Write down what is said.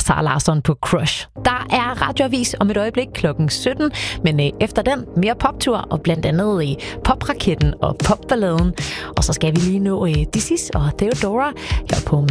Sara Larsson på Crush. Der er radioavis om et øjeblik klokken 17, men efter den mere poptur og blandt andet i Popraketten og Popballaden. Og så skal vi lige nå Dizzy og Theodora her på